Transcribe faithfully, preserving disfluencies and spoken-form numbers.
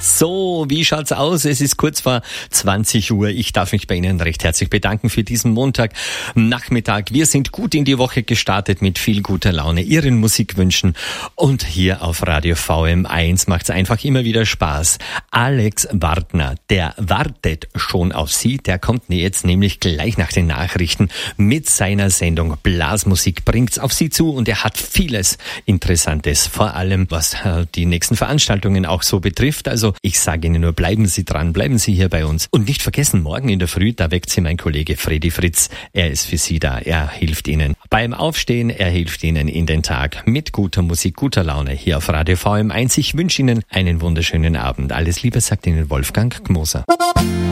So, wie schaut's aus? Es ist kurz vor zwanzig Uhr. Ich darf mich bei Ihnen recht herzlich bedanken für diesen Montagnachmittag. Wir sind gut in die Woche gestartet mit viel guter Laune, Ihren Musikwünschen. Und hier auf Radio V M eins macht's einfach immer wieder Spaß. Alex Wartner, der wartet schon auf Sie. Der kommt jetzt nämlich gleich nach den Nachrichten mit seiner Sendung Blasmusik, bringt's auf Sie zu. Und er hat vieles Interessantes, vor allem was die nächsten Veranstaltungen auch so betrifft. Also ich sage Ihnen nur, bleiben Sie dran, bleiben Sie hier bei uns. Und nicht vergessen, morgen in der Früh, da weckt Sie mein Kollege Freddy Fritz. Er ist für Sie da, er hilft Ihnen beim Aufstehen, er hilft Ihnen in den Tag mit guter Musik, guter Laune hier auf Radio V M eins. Ich wünsche Ihnen einen wunderschönen Abend. Alles Liebe, sagt Ihnen Wolfgang Gmoser.